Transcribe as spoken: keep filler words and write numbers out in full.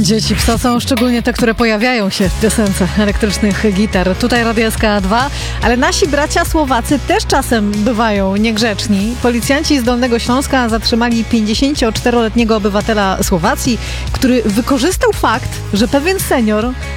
Dzieci psa są szczególnie te, które pojawiają się w piosence elektrycznych gitar. Tutaj Radio S K dwa, ale nasi bracia Słowacy też czasem bywają niegrzeczni. Policjanci z Dolnego Śląska zatrzymali pięćdziesięcioczteroletniego obywatela Słowacji, który wykorzystał fakt, że pewien senior